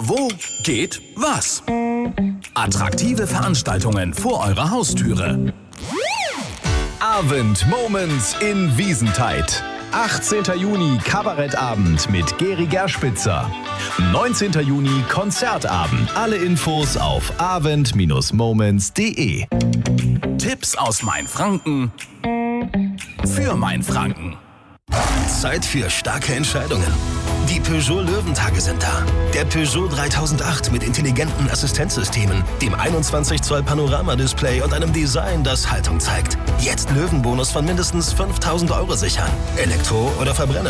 Wo geht was? Attraktive Veranstaltungen vor eurer Haustüre. Avent Moments in Wiesentheid. 18. Juni Kabarettabend mit Geri Gerspitzer. 19. Juni Konzertabend. Alle Infos auf avent-moments.de. Tipps aus Mainfranken für Mainfranken. Zeit für starke Entscheidungen. Die Peugeot Löwentage sind da. Der Peugeot 3008 mit intelligenten Assistenzsystemen, dem 21 Zoll Panoramadisplay und einem Design, das Haltung zeigt. Jetzt Löwenbonus von mindestens 5.000 € sichern. Elektro oder Verbrenner.